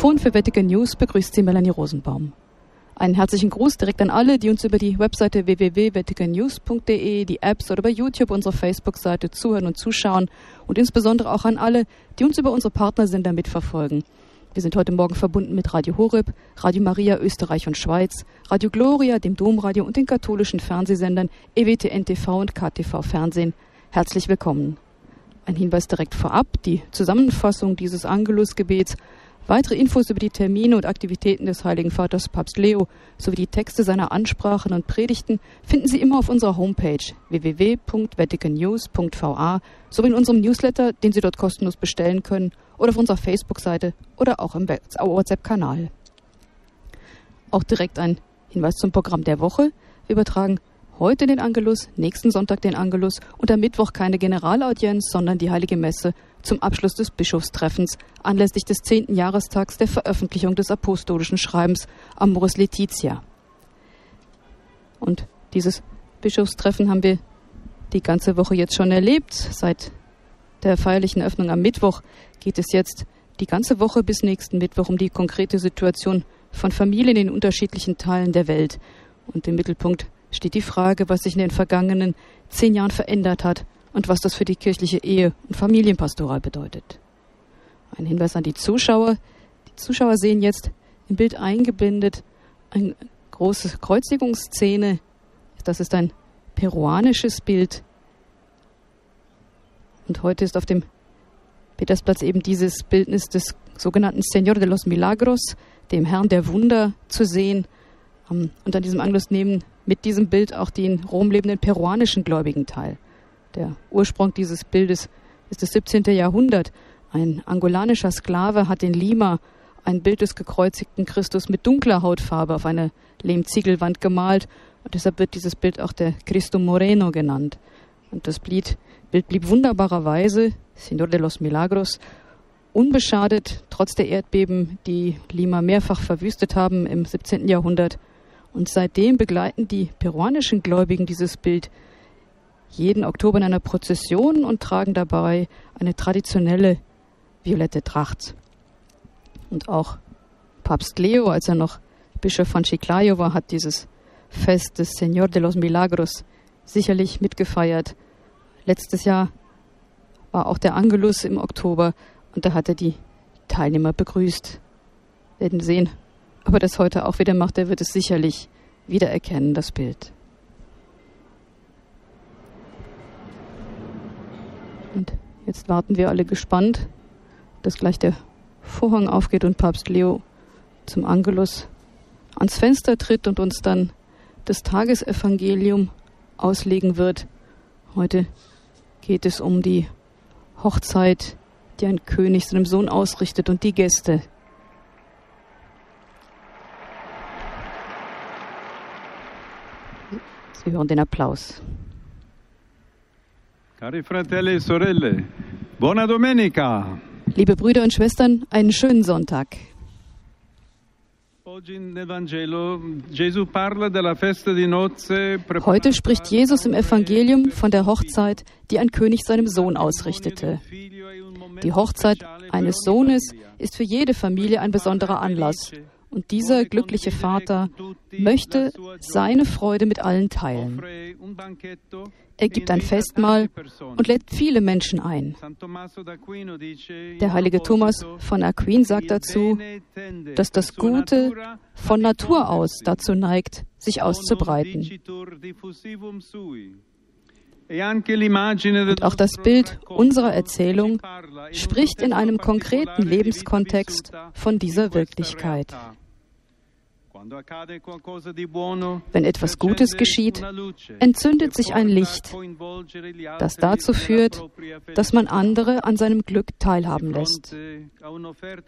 Mikrofon für Vatican News begrüßt Sie Melanie Rosenbaum. Einen herzlichen Gruß direkt an alle, die uns über die Webseite www.vaticannews.de, die Apps oder bei YouTube, unserer Facebook-Seite zuhören und zuschauen und insbesondere auch an alle, die uns über unsere Partnersender mitverfolgen. Wir sind heute Morgen verbunden mit Radio Horeb, Radio Maria Österreich und Schweiz, Radio Gloria, dem Domradio und den katholischen Fernsehsendern EWTN TV und KTV Fernsehen. Herzlich willkommen. Ein Hinweis direkt vorab, die Zusammenfassung dieses Angelusgebets, weitere Infos über die Termine und Aktivitäten des Heiligen Vaters Papst Leo sowie die Texte seiner Ansprachen und Predigten finden Sie immer auf unserer Homepage www.vaticannews.va sowie in unserem Newsletter, den Sie dort kostenlos bestellen können, oder auf unserer Facebook-Seite oder auch im WhatsApp-Kanal. Auch direkt ein Hinweis zum Programm der Woche. Wir übertragen heute den Angelus, nächsten Sonntag den Angelus und am Mittwoch keine Generalaudienz, sondern die Heilige Messe zum Abschluss des Bischofstreffens anlässlich des 10. Jahrestags der Veröffentlichung des apostolischen Schreibens Amoris Laetitia. Und dieses Bischofstreffen haben wir die ganze Woche jetzt schon erlebt. Seit der feierlichen Öffnung am Mittwoch geht es jetzt die ganze Woche bis nächsten Mittwoch um die konkrete Situation von Familien in unterschiedlichen Teilen der Welt. Und im Mittelpunkt steht die Frage, was sich in den vergangenen 10 Jahren verändert hat und was das für die kirchliche Ehe- und Familienpastoral bedeutet. Ein Hinweis an die Zuschauer. Die Zuschauer sehen jetzt im Bild eingeblendet eine große Kreuzigungsszene. Das ist ein peruanisches Bild. Und heute ist auf dem Petersplatz eben dieses Bildnis des sogenannten Señor de los Milagros, dem Herrn der Wunder, zu sehen. Und an diesem Angelus nehmen mit diesem Bild auch die in Rom lebenden peruanischen Gläubigen teil. Der Ursprung dieses Bildes ist das 17. Jahrhundert. Ein angolanischer Sklave hat in Lima ein Bild des gekreuzigten Christus mit dunkler Hautfarbe auf eine Lehmziegelwand gemalt. Und deshalb wird dieses Bild auch der Cristo Moreno genannt. Und das Bild blieb wunderbarerweise, Señor de los Milagros, unbeschadet, trotz der Erdbeben, die Lima mehrfach verwüstet haben im 17. Jahrhundert. Und seitdem begleiten die peruanischen Gläubigen dieses Bild jeden Oktober in einer Prozession und tragen dabei eine traditionelle violette Tracht. Und auch Papst Leo, als er noch Bischof von Chiclayo war, hat dieses Fest des Señor de los Milagros sicherlich mitgefeiert. Letztes Jahr war auch der Angelus im Oktober und da hat er die Teilnehmer begrüßt. Wir werden sehen, ob er das heute auch wieder macht. Er wird es sicherlich wiedererkennen, das Bild. Und jetzt warten wir alle gespannt, dass gleich der Vorhang aufgeht und Papst Leo zum Angelus ans Fenster tritt und uns dann das Tagesevangelium auslegen wird. Heute geht es um die Hochzeit, die ein König seinem Sohn ausrichtet, und die Gäste. Sie hören den Applaus. Cari fratelli e sorelle, buona domenica. Liebe Brüder und Schwestern, einen schönen Sonntag. Heute spricht Jesus im Evangelium von der Hochzeit, die ein König seinem Sohn ausrichtete. Die Hochzeit eines Sohnes ist für jede Familie ein besonderer Anlass. Und dieser glückliche Vater möchte seine Freude mit allen teilen. Er gibt ein Festmahl und lädt viele Menschen ein. Der heilige Thomas von Aquin sagt dazu, dass das Gute von Natur aus dazu neigt, sich auszubreiten. Und auch das Bild unserer Erzählung spricht in einem konkreten Lebenskontext von dieser Wirklichkeit. Wenn etwas Gutes geschieht, entzündet sich ein Licht, das dazu führt, dass man andere an seinem Glück teilhaben lässt.